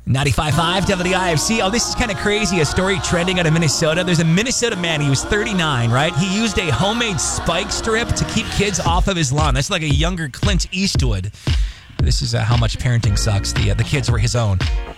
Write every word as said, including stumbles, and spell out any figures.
ninety-five point five W I F C. Oh, this is kind of crazy. A story trending out of Minnesota. There's a Minnesota man. He was thirty-nine, right? He used a homemade spike strip to keep kids off of his lawn. That's like a younger Clint Eastwood. This is uh, how much parenting sucks. The uh, the kids were his own.